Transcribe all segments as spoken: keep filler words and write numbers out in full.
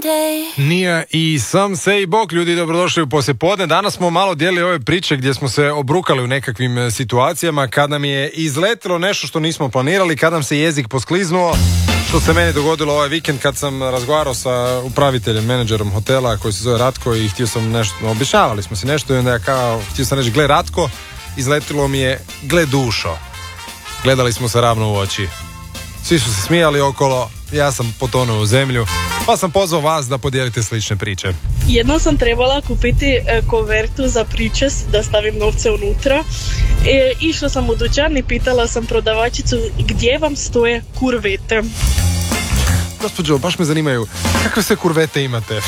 Nia i Some Say Bog, ljudi, dobrodošli u poslijepodne. Danas smo malo dijeli ove priče gdje smo se obrukali u nekakvim situacijama kad nam je izletilo nešto što nismo planirali, kad nam se jezik poskliznuo, što se meni dogodilo ovaj vikend kad sam razgovarao sa upraviteljem, menadžerom hotela koji se zove Ratko i htio sam nešto, objašnjavali smo se nešto i onda ja kao, htio sam reći gle Ratko, izletilo mi je gle Dušo. Gledali smo se ravno u oči. Svi su se smijali okolo, ja sam potonuo u zemlju, pa sam pozvao vas da podijelite slične priče. Jednom sam trebala kupiti e, kovertu za pričes da stavim novce unutra. E, išla sam u dućan i pitala sam prodavačicu gdje vam stoje kurvete. Gospođo, baš me zanimaju, kakve sve kurvete imate?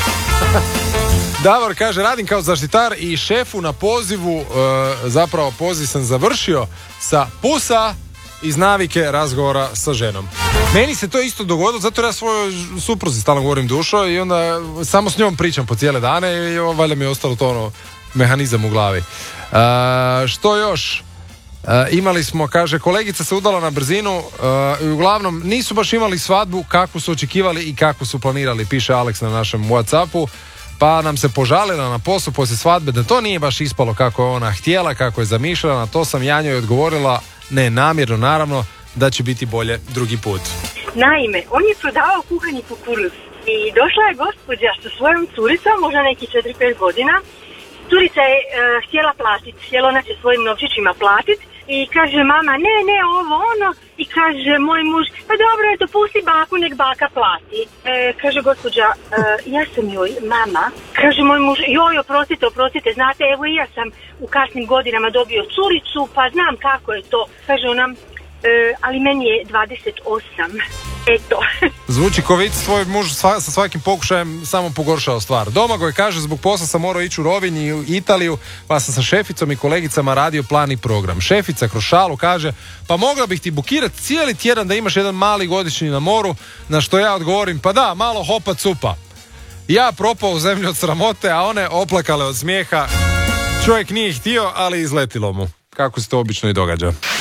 Davor kaže, radim kao zaštitar i šefu na pozivu, e, zapravo poziv sam završio sa pusa iz navike razgovora sa ženom. Meni se to isto dogodilo, zato ja svojoj supruzi stalno govorim Dušo i onda samo s njom pričam po cijele dane i valjda mi je ostalo to ono mehanizam u glavi. Uh, što još? Uh, imali smo, kaže, kolegica se udala na brzinu uh, i uglavnom nisu baš imali svadbu kakvu su očekivali i kakvu su planirali, piše Alex na našem WhatsAppu, pa nam se požalila na poslu poslije svadbe da to nije baš ispalo kako je ona htjela, kako je zamišljala. Na to sam ja njoj odgovorila, ne namjerno naravno, da će biti bolje drugi put. Naime, on je prodavao kuhani kukuruz i došla je gospođa sa svojom curicom, možda neki četiri pet godina. Curica je uh, htjela platiti, htjela ona će svojim novčićima platiti i kaže mama ne, ne, ovo ono i kaže moj muž, pa dobro je to, pusti baku, nek baka plati. E, kaže gospođa, uh, ja sam joj mama, kaže moj muž, joj oprostite, oprostite, znate, evo i ja sam u kasnim godinama dobio curicu, pa znam kako je to. Kaže ona, E, ali meni je dvadeset osam. Eto. Zvuči ko vic, tvoj muž sva, sa svakim pokušajem samo pogoršao stvar. Domagoj kaže, zbog posla sam morao ići u Rovinj i u Italiju, pa sam sa šeficom i kolegicama radio plan i program. Šefica kroz šalu kaže, pa mogla bih ti bukirati cijeli tjedan da imaš jedan mali godišnji na moru, na što ja odgovorim, pa da, malo hopa cupa. Ja propao u zemlju od sramote, a one oplakale od smijeha. Čovjek nije htio, ali izletilo mu. Kako se to obično i događa.